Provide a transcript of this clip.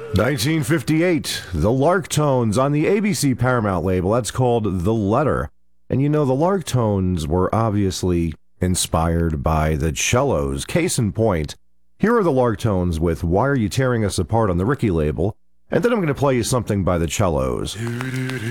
1958, the Larktones on the ABC Paramount label. That's called The Letter. And you know, the Larktones were obviously inspired by the cellos. Case in point, here are the Larktones with Why Are You Tearing Us Apart on the Ricky label. And then I'm going to play you something by the cellos.